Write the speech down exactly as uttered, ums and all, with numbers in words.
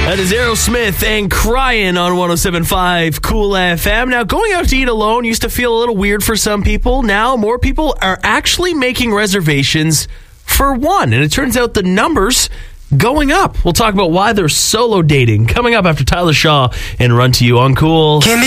That is Aerosmith and Crying on one oh seven point five Cool F M. Now, going out to eat alone used to feel a little weird for some people. Now, more people are actually making reservations for one. And it turns out the numbers going up. We'll talk about why they're solo dating coming up after Tyler Shaw and Run to You on Cool. Can